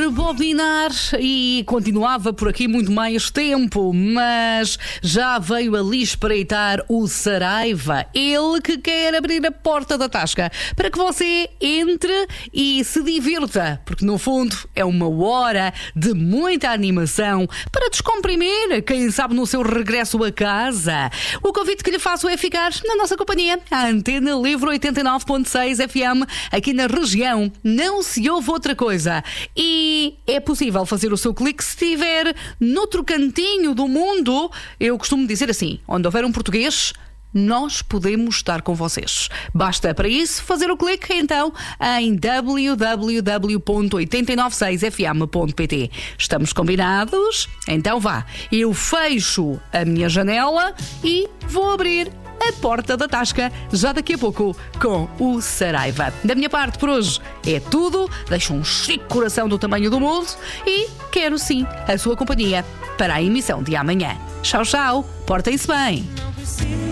rebobinar e continuava por aqui muito mais tempo, mas já veio ali espreitar o Saraiva, ele que quer abrir a porta da tasca para que você entre e se divirta, porque no fundo é uma hora de muita animação para descomprimir, quem sabe no seu regresso a casa. O convite que lhe faço é ficar na nossa companhia, a Antena Livre 89.6 FM, aqui na região. Não se ouve outra coisa. E é possível fazer o seu clique se estiver noutro cantinho do mundo. Eu costumo dizer assim, onde houver um português, nós podemos estar com vocês. Basta para isso fazer o clique então em www.896fm.pt. Estamos combinados? Então vá, eu fecho a minha janela e vou abrir a porta da tasca já daqui a pouco com o Saraiva. Da minha parte por hoje é tudo. Deixo um chique coração do tamanho do mundo e quero sim a sua companhia para a emissão de amanhã. Tchau, tchau. Portem-se bem.